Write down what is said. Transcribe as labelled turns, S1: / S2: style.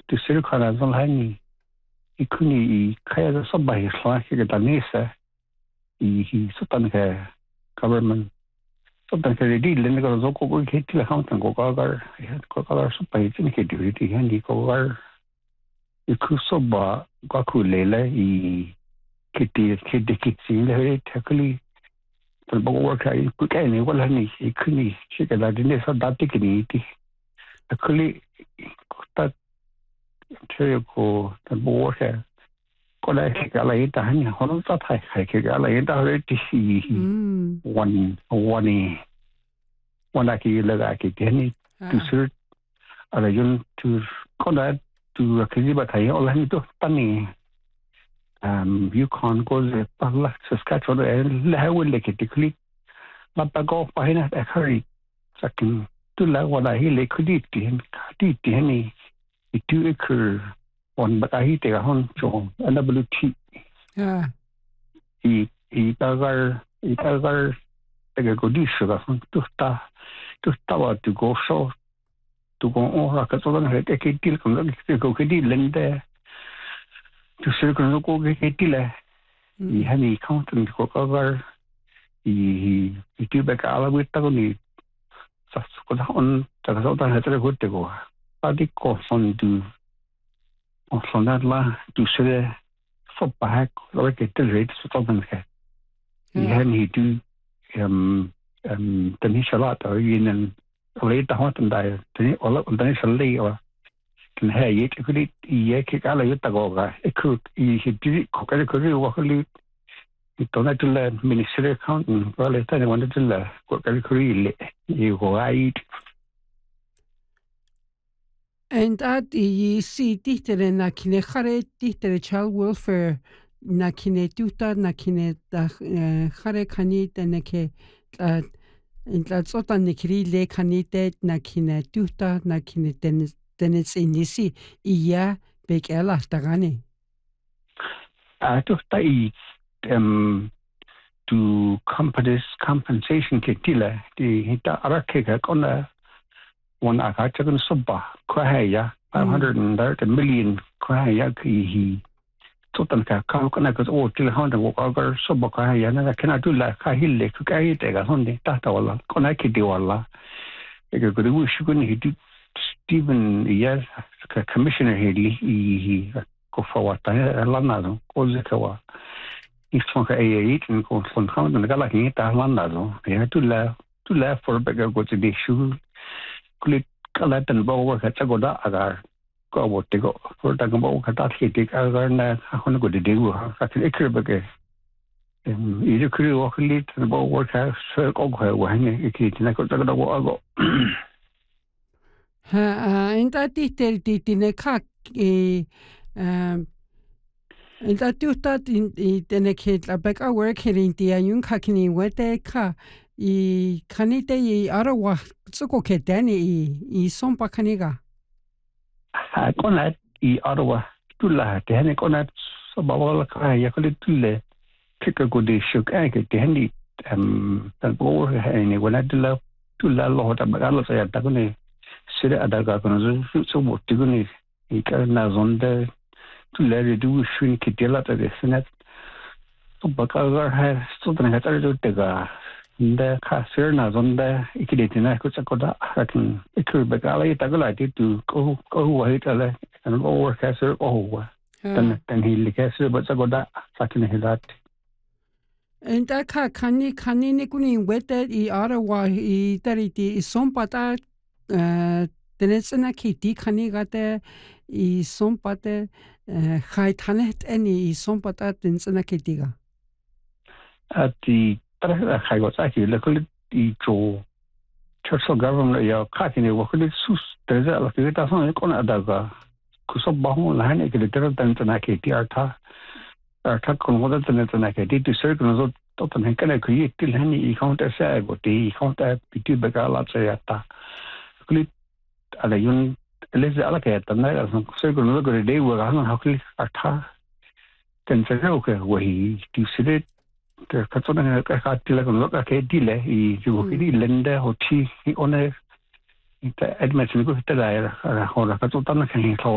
S1: tu ser kana zon hani ikuni kaya da sabah isla ke da nesa I sotan ke government sotan ke di len ko zo ko ke ti la han ko ka sabah tin ke di ti hani ko gar iku soba ka ku lela kiti kiti le takli pero poco work ahí porque ni wala ni ikuni shi ka da ne sa da tikini ti akli ta che ko ta bo ke ko la ke ka la ita hani hono ta thai khai ke ka la ita re ti si one ki la ga ke ni tu sur ala yun tu ko da tu ke ba thai ola ni to tani Yukon goes pala Saskatchewan la hawle ke tikli ma pa go pa hina ta khari sakin tu la wala hi le khudi ti ni itu ekur on ba hi te hon cho NWT i tagar te go di shuga hon tu ta wa tu go so tu go ora ka so na te ke til ko go ke di lende tu ser ko no ko ke til I hani accountant ko cover I tu ba ka ala wita ko ni sa ko on ta ka so ta ha te ko te ko adi ko son du on son la tu ser so pa ko ke te rate so ta ban ke hani tu tani shala ta yin le ta ha tan da tani ola tani shalai o kan ha ye ke ku I ke ka la yuta go ga e ku I hi ko ka ko ri wa ko li to na tu la ministry accountant ko le ta ni wanda tu la ko ka ko ri le I go ai
S2: And at I see titere na kine khare titere child welfare na kine tuta na kine da khare khani tene ke in la sota nikri le khani te na kine tuta na kine tene inisi iya bekela tagani
S1: to ta I to compensation ke tila di hita arake ka kona one akachagan subba kwaya 530 million kwaya ki total ka kana ka o til handa ko agar subba kwaya na kana dula ka hille ku kai te ga honde ta wala kona ki di wala e ga gudu shugun hidu Stephen yes ka commissioner hili ko fawata lana ko zekawa ifon ka in ko son handa na gala ki ta lana do ya tula for bega go to the shoe kulit kala tan bawa ka chagoda agar ko bote go for ta bawa ka ta khiti agar na hon go de degu ha ka ikre bage I kri wa kulit tan bawa ka so ko go wa ni ikiti na ko ta go ago
S2: ha inta ti ne ka inta tuta tene ke la beka work hirin ti ayun ka kini wete ka I kanite I arawa tsuko ke dani I sompa kaniga
S1: kona I arawa tula te hani kona so bawala ka ya kole tule kika go de shuk ke te hani tan bo hani wala tula lo ta bagala sa ya ta kone sire adaga kono so botti kone I ka na zonda tula de du shun ke tela ta de senet so bakaga ha so tan ha ta de ga the cashier na zonda ikidina ko chakoda hakin ikur bagala itagala tu ko wa hitale and over cashier then he likase but chakoda sakin hilat
S2: and that kani ni kuni wete I arawa I tariti sompata tenetsena kiti kani gate I sompate khai thanet any sompata tenetsena kitiga
S1: at the I got actually look I church government ya kakini wakili sus teza la kita sana kona adaga kusab bahu lahane ke litera tantana ke ti artha kon moda tantana ke ti ser kono zo to tan kana ku yi til hani I count asa go ti count pitu bagala sayata kuli ala yun leza ala ke tanna ser kono go de wa han hakli artha tantana ke wahi ti sire ka tsona ka tila ko ka ke dile I ju ko di lende ho ti I one ita admit ni ko tela ra ho ra ka tsona ka ni